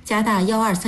加大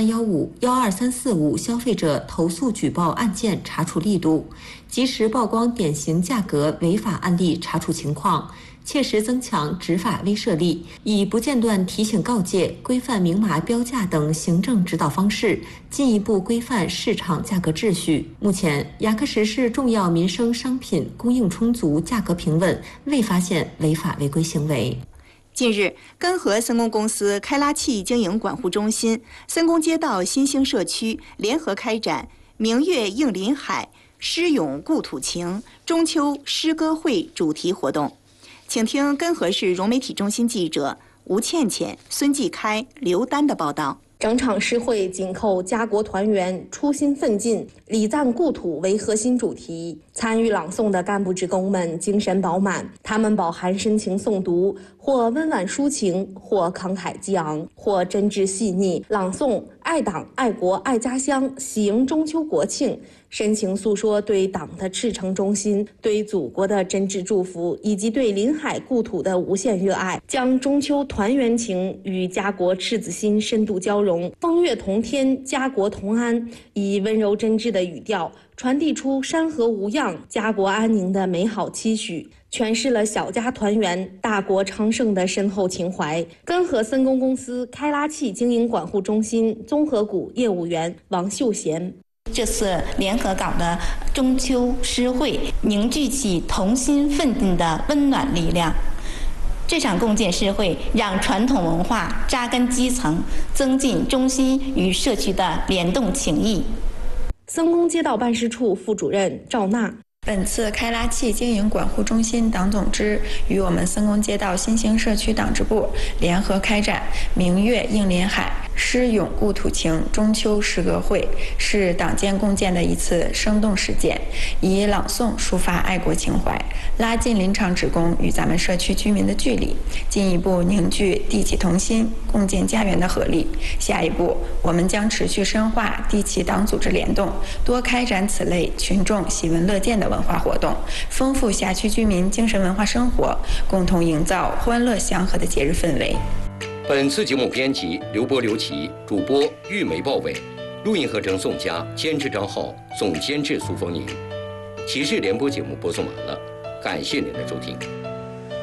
12315、12345消费者投诉举报案件查处力度，及时曝光典型价格违法案例查处情况，切实增强执法威慑力，以不间断提醒告诫、规范明码标价等行政指导方式，进一步规范市场价格秩序。目前，雅克什市重要民生商品供应充足、价格平稳，未发现违法违规行为。 近日，根河森工公司开拉器经营管护中心、森工街道新兴社区联合开展“明月映林海，诗咏故土情”中秋诗歌会主题活动。请听根河市融媒体中心记者吴倩倩、孙继开、刘丹的报道。 整场诗会紧扣家国团圆、初心奋进、礼赞故土为核心主题。参与朗诵的干部职工们精神饱满，他们饱含深情诵读，或温婉抒情，或慷慨激昂，或真挚细腻，朗诵爱党、爱国、爱家乡，喜迎中秋国庆，深情诉说对党的赤诚忠心，对祖国的真挚祝福，以及对临海故土的无限热爱，将中秋团圆情与家国赤子心深度交融，风月同天，家国同安，以温柔真挚的语调传递出山河无恙、家国安宁的美好期许，诠释了小家团圆、大国昌盛的深厚情怀。根河森工公司开拉器经营管护中心综合股业务员王秀贤。 这次联合搞的中秋诗会，凝聚起同心奋进的温暖力量。这场共建诗会让传统文化扎根基层，增进中心与社区的联动情谊。 森工街道办事处副主任赵娜。 本次开拉器经营管护中心党总支与我们森工街道新兴社区党支部联合开展“明月映林海，诗咏故土情”中秋诗歌会，是党建共建的一次生动实践，以朗诵抒发爱国情怀，拉近临场职工与咱们社区居民的距离，进一步凝聚地气同心、共建家园的合力。下一步，我们将持续深化地气党组织联动，多开展此类群众喜闻乐见的文化活动，丰富辖区居民精神文化生活，共同营造欢乐祥和的节日氛围。 本次节目编辑刘波、刘琦，主播玉梅、鲍伟，录音合成宋佳，监制张浩，总监制苏峰宁。骑士联播节目播送完了，感谢您的收听。